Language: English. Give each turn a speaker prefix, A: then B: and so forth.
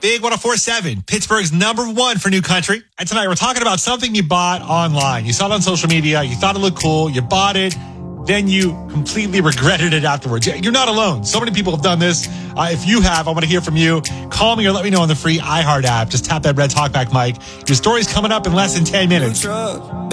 A: Big 104.7, Pittsburgh's #1 for new country. And tonight we're talking about something you bought online. You saw it on social media. You thought it looked cool. You bought it. Then you completely regretted it afterwards. You're not alone. So many people have done this. If you have, I want to hear from you. Call me or let me know on the free iHeart app. Just tap that red talkback mic. Your story's coming up in less than 10 minutes.